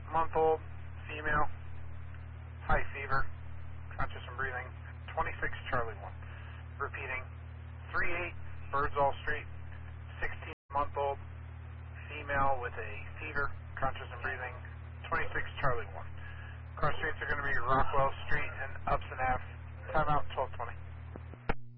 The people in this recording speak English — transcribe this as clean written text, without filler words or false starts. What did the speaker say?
month old, female, high fever, conscious and breathing, 26 Charlie 1. Repeating, 38 Birdsall Street, 16-month old, female with a fever, conscious and breathing, 26 Charlie 1. Cross streets are going to be Rockwell Street and Upson Ave. Timeout 12:20.